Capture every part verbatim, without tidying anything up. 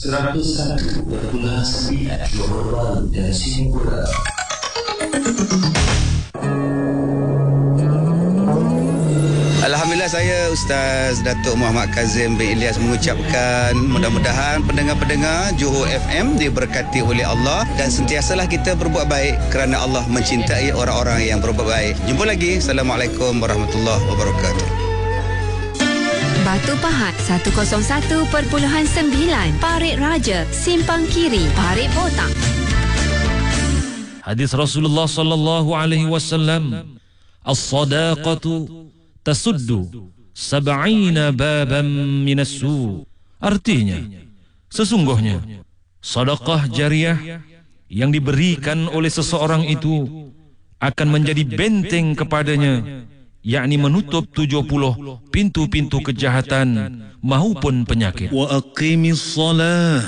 seratus satu perpuluhan sembilan Johor Bahru dan Singapura. Alhamdulillah, saya Ustaz Datuk Muhammad Kazim bin Ilyas mengucapkan mudah-mudahan pendengar-pendengar Johor F M diberkati oleh Allah dan sentiasalah kita berbuat baik kerana Allah mencintai orang-orang yang berbuat baik. Jumpa lagi. Assalamualaikum warahmatullahi wabarakatuh. Batu Pahat seratus satu perpuluhan sembilan Parit Raja, Simpang Kiri, Parit Botang. Hadis Rasulullah sallallahu alaihi wasallam, as-sadaqatu tasuddu sab'ina baban minas su. Artinya, sesungguhnya sedekah jariah yang diberikan oleh seseorang itu akan menjadi benteng kepadanya, yakni menutup tujuh puluh pintu-pintu kejahatan maupun penyakit. Wa aqimis salah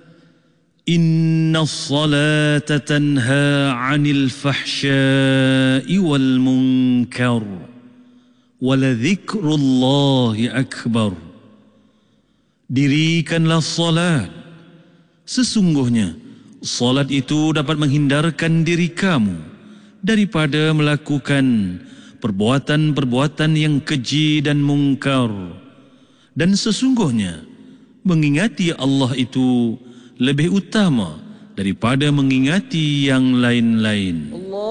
inna salata tanha 'anil fahsya'i wal munkar wa la dzikrullahi akbar. Dirikanlah salat, sesungguhnya salat itu dapat menghindarkan diri kamu daripada melakukan perbuatan-perbuatan yang keji dan mungkar, dan sesungguhnya mengingati Allah itu lebih utama daripada mengingati yang lain-lain.